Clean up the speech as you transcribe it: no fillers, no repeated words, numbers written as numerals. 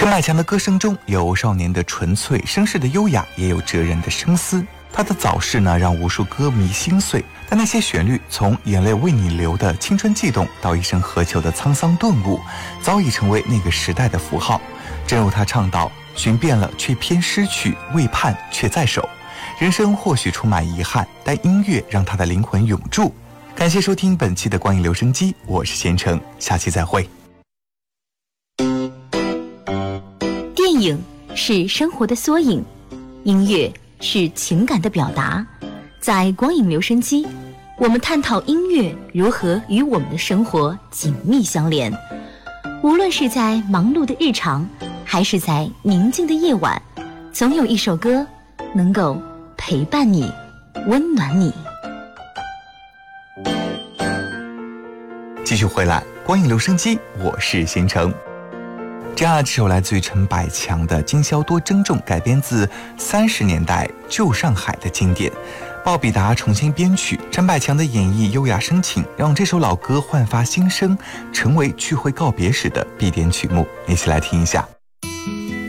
陈百强的歌声中有少年的纯粹，绅士的优雅，也有哲人的深思。他的早逝呢，让无数歌迷心碎，但那些旋律从眼泪为你流的青春悸动到一生何求的沧桑顿悟，早已成为那个时代的符号。正如他唱道，寻遍了却偏失去，未盼却在手。人生或许充满遗憾，但音乐让他的灵魂永驻。感谢收听本期的光影留声机，我是贤成，下期再会。 电影是生活的缩影，音乐是情感的表达。在光影留声机，我们探讨音乐如何与我们的生活紧密相连。无论是在忙碌的日常，还是在宁静的夜晚，总有一首歌能够陪伴你，温暖你。 继续回来，光影留声机，我是贤成。这首来自于陈百强的《今宵多珍重》，改编自30年代旧上海的经典。鲍比达重新编曲，陈百强的演绎优雅深情，让这首老歌焕发新生，成为聚会告别时的必点曲目。一起来听一下。